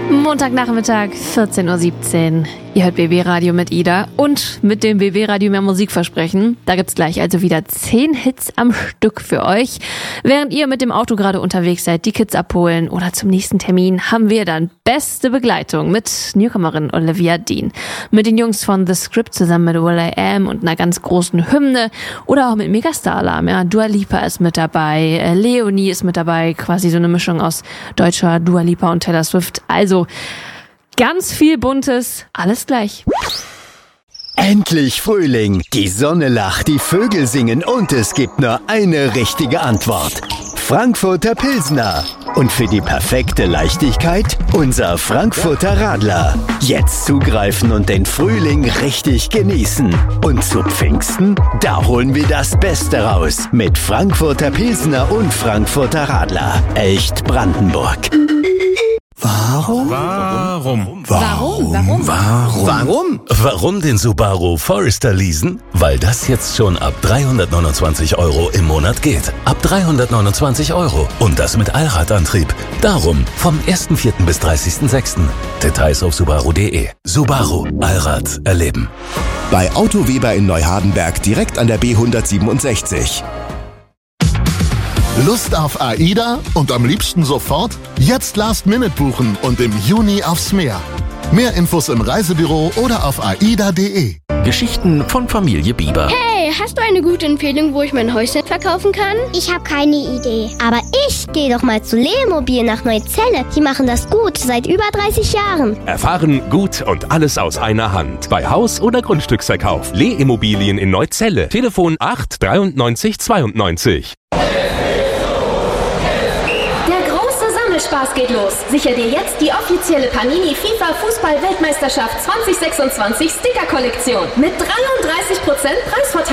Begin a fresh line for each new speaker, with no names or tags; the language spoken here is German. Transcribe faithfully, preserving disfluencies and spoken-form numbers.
Montagnachmittag, vierzehn Uhr siebzehn. Ihr hört B B Radio mit Ida und mit dem B B Radio mehr Musikversprechen. Da gibt's gleich also wieder zehn Hits am Stück für euch. Während ihr mit dem Auto gerade unterwegs seid, die Kids abholen oder zum nächsten Termin, haben wir dann beste Begleitung mit Newcomerin Olivia Dean. Mit den Jungs von The Script zusammen mit Will I Am und einer ganz großen Hymne oder auch mit Megastar-Alarm. Ja, Dua Lipa ist mit dabei, Leonie ist mit dabei, quasi so eine Mischung aus deutscher Dua Lipa und Taylor Swift. Also ganz viel Buntes, alles gleich.
Endlich Frühling, die Sonne lacht, die Vögel singen und es gibt nur eine richtige Antwort. Frankfurter Pilsner. Und für die perfekte Leichtigkeit unser Frankfurter Radler. Jetzt zugreifen und den Frühling richtig genießen. Und zu Pfingsten, da holen wir das Beste raus. Mit Frankfurter Pilsner und Frankfurter Radler. Echt Brandenburg.
Warum?
Warum?
Warum?
Warum? Warum?
Warum?
Warum den Subaru Forester leasen? Weil das jetzt schon ab dreihundertneunundzwanzig Euro im Monat geht. Ab dreihundertneunundzwanzig Euro. Und das mit Allradantrieb. Darum vom ersten vierten bis dreißigsten sechsten Details auf subaru punkt de. Subaru. Allrad erleben.
Bei Auto Weber in Neuhardenberg direkt an der B hundertsiebenundsechzig.
Lust auf AIDA und am liebsten sofort? Jetzt Last Minute buchen und im Juni aufs Meer. Mehr Infos im Reisebüro oder auf aida punkt de.
Geschichten von Familie Bieber.
Hey, hast du eine gute Empfehlung, wo ich mein Häuschen verkaufen kann?
Ich habe keine Idee. Aber ich gehe doch mal zu Leomobil nach Neuzelle. Die machen das gut, seit über dreißig Jahren.
Erfahren, gut und alles aus einer Hand. Bei Haus- oder Grundstücksverkauf. Leh-Immobilien in Neuzelle. Telefon acht dreiundneunzig zweiundneunzig.
Spaß geht los. Sicher dir jetzt die offizielle Panini FIFA Fußball-Weltmeisterschaft zwanzig sechsundzwanzig Sticker-Kollektion mit dreiunddreißig Prozent Preisvorteil.